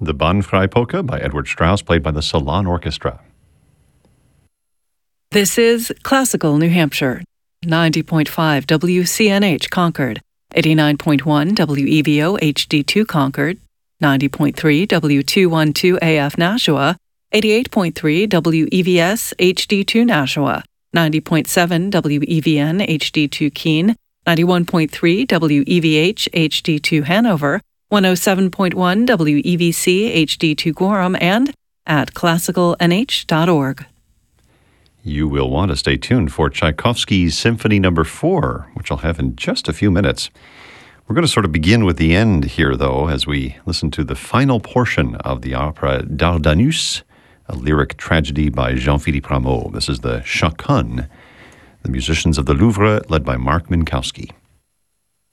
the Bahnfrei Polka by Edward Strauss, played by the Salon Orchestra. This is Classical New Hampshire, 90.5 WCNH Concord, 89.1 WEVO HD2 Concord, 90.3 W212 AF Nashua, 88.3 WEVS HD2 Nashua, 90.7 WEVN HD2 Keene, 91.3 WEVH HD2 Hanover, 107.1 WEVC HD2 Gorham, and at classicalnh.org. You will want to stay tuned for Tchaikovsky's Symphony No. 4, which I'll have in just a few minutes. We're going to sort of begin with the end here, though, as we listen to the final portion of the opera Dardanus, a lyric tragedy by Jean-Philippe Rameau. This is the Chaconne, the musicians of the Louvre, led by Mark Minkowski.